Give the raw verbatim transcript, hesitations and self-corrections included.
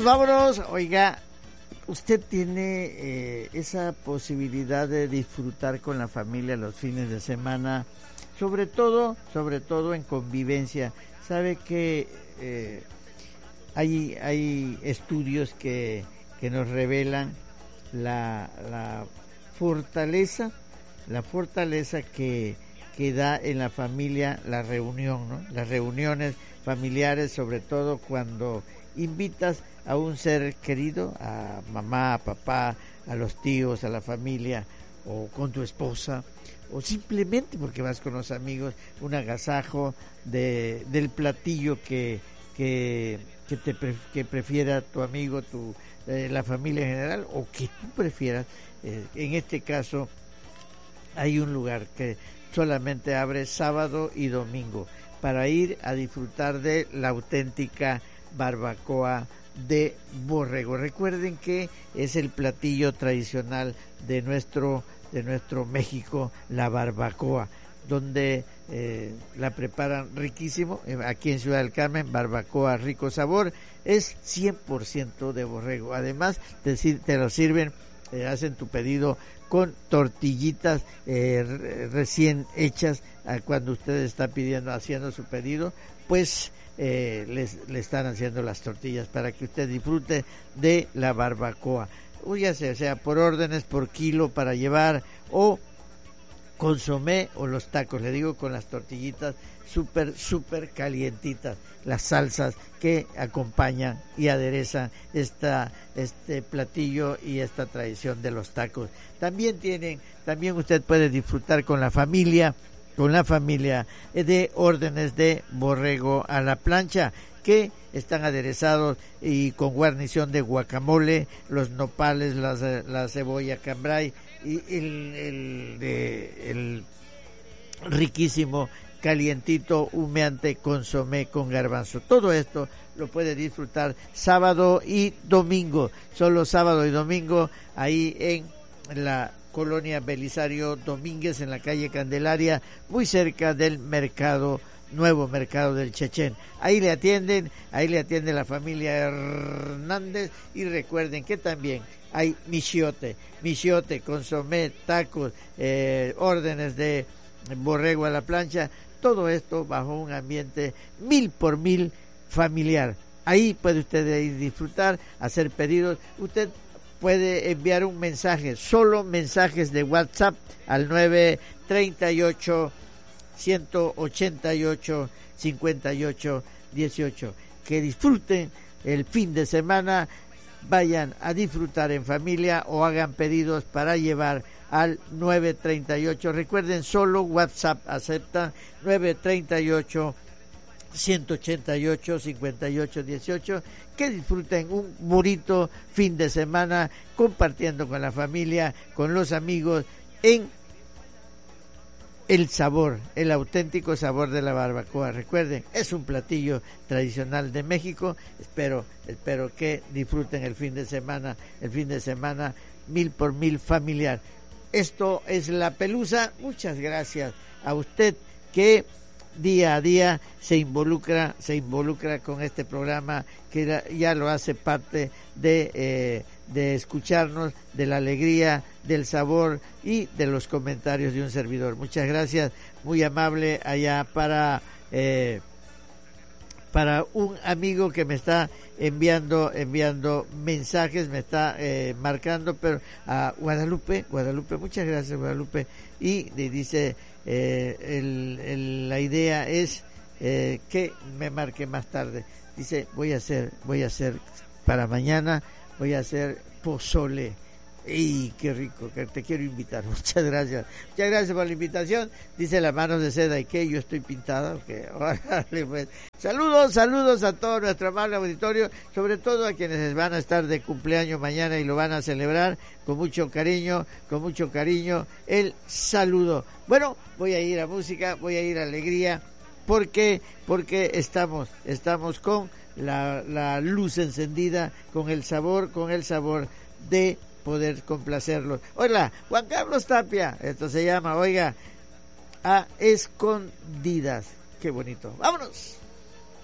vámonos, vámonos. Oiga, usted tiene eh, esa posibilidad de disfrutar con la familia los fines de semana, sobre todo, sobre todo en convivencia. Sabe que eh, hay, hay estudios que, que nos revelan la, la fortaleza, la fortaleza que, que da en la familia la reunión, ¿no? Las reuniones familiares, sobre todo cuando invitas a un ser querido, a mamá, a papá, a los tíos, a la familia, o con tu esposa, o simplemente porque vas con los amigos, un agasajo de del platillo que que que te que prefiera tu amigo, tu eh, la familia en general, o que tú prefieras. Eh, en este caso hay un lugar que solamente abre sábado y domingo para ir a disfrutar de la auténtica barbacoa de borrego. Recuerden que es el platillo tradicional de nuestro de nuestro México, la barbacoa, donde eh, la preparan riquísimo. Aquí en Ciudad del Carmen, barbacoa rico sabor, es cien por ciento de borrego. Además, te, te lo sirven, eh, hacen tu pedido con tortillitas eh, recién hechas. Cuando usted está pidiendo, haciendo su pedido, pues eh, les, le están haciendo las tortillas para que usted disfrute de la barbacoa, o ya sea, sea por órdenes, por kilo para llevar, o consomé, o los tacos, le digo, con las tortillitas súper, súper calientitas, las salsas que acompañan y aderezan esta, este platillo y esta tradición de los tacos. También tienen, también usted puede disfrutar con la familia, con la familia de órdenes de borrego a la plancha, que están aderezados y con guarnición de guacamole, los nopales, las, la cebolla cambray y el, el, de, el riquísimo calientito humeante consomé con garbanzo. Todo esto lo puede disfrutar sábado y domingo, solo sábado y domingo, ahí en la colonia Belisario Domínguez, en la calle Candelaria, muy cerca del mercado, nuevo mercado del Chechén. Ahí le atienden, ahí le atiende la familia Hernández, y recuerden que también hay michiote, michiote, consomé, tacos, eh, órdenes de borrego a la plancha, todo esto bajo un ambiente mil por mil familiar. Ahí puede usted ir disfrutar, hacer pedidos. Usted puede enviar un mensaje, solo mensajes de WhatsApp al nueve treinta y ocho, ciento ochenta y ocho, cincuenta y ocho dieciocho. Que disfruten el fin de semana, vayan a disfrutar en familia o hagan pedidos para llevar al nueve treinta y ocho. Recuerden, solo WhatsApp acepta, nueve treinta y ocho, ciento ochenta y ocho, cincuenta y ocho dieciocho. Que disfruten un bonito fin de semana compartiendo con la familia, con los amigos, en el sabor, el auténtico sabor de la barbacoa. Recuerden, es un platillo tradicional de México. Espero, espero que disfruten el fin de semana, el fin de semana mil por mil familiar. Esto es La Pelusa. Muchas gracias a usted que día a día se involucra, se involucra con este programa, que ya lo hace parte de, eh, de escucharnos, de la alegría, del sabor y de los comentarios de un servidor. Muchas gracias, muy amable allá para eh, para un amigo que me está enviando enviando mensajes, me está eh, marcando, pero a Guadalupe, Guadalupe, muchas gracias Guadalupe, y dice eh, el, el, la idea es eh, que me marque más tarde. Dice, voy a hacer, voy a hacer para mañana, voy a hacer pozole. ¡Y qué rico! Que te quiero invitar. Muchas gracias. Muchas gracias por la invitación. Dice las manos de seda. ¿Y qué? ¿Yo estoy pintada? Okay. Órale, pues. Saludos, saludos a todo nuestro amable auditorio, sobre todo a quienes van a estar de cumpleaños mañana y lo van a celebrar con mucho cariño, con mucho cariño. El saludo. Bueno, voy a ir a música, voy a ir a alegría, porque porque estamos, estamos con la, la luz encendida, con el sabor, con el sabor de poder complacerlos. Hola, Juan Carlos Tapia, esto se llama, oiga, A Escondidas. Qué bonito. Vámonos.